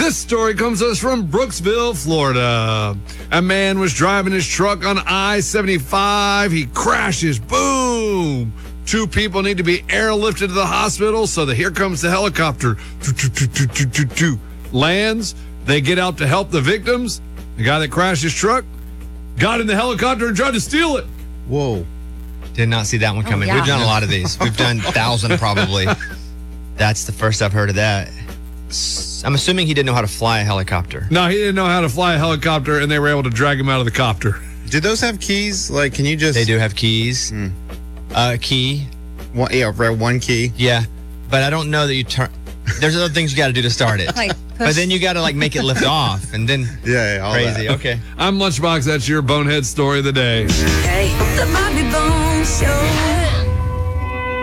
This story comes to us from Brooksville, Florida. A man was driving his truck on I-75. He crashes. Boom! 2 people need to be airlifted to the hospital, so here comes the helicopter. Lands. They get out to help the victims. The guy that crashed his truck got in the helicopter and tried to steal it. Whoa. Did not see that one coming. yeah. We've done a lot of these. We've done 1,000 probably. That's the first I've heard of that. I'm assuming he didn't know how to fly a helicopter. No, he didn't know how to fly a helicopter, and they were able to drag him out of the copter. Did those have keys? Like, can you just... They do have keys. Key. One key. Yeah. But I don't know that you turn... There's other things you got to do to start it. Like But then you got to like make it lift off and then All crazy. that. Okay. I'm Lunchbox. That's your bonehead story of the day. Hey, the Bobby Bones Show.